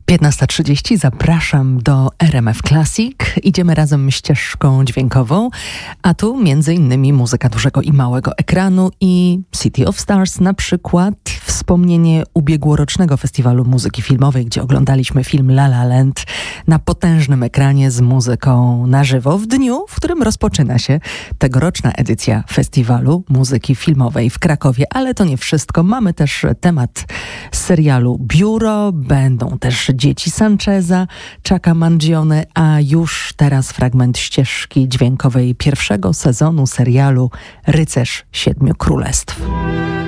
15:30 zapraszam do RMF Classic. Idziemy razem ścieżką dźwiękową, a tu między innymi muzyka dużego i małego ekranu i City of Stars na przykład. Wspomnienie ubiegłorocznego festiwalu muzyki filmowej, gdzie oglądaliśmy film La La Land na potężnym ekranie z muzyką na żywo w dniu, w którym rozpoczyna się tegoroczna edycja festiwalu muzyki filmowej w Krakowie. Ale to nie wszystko. Mamy też temat serialu Biuro, będą też Dzieci Sancheza, Chucka Mangione, a już teraz fragment ścieżki dźwiękowej pierwszego sezonu serialu Rycerz Siedmiu Królestw.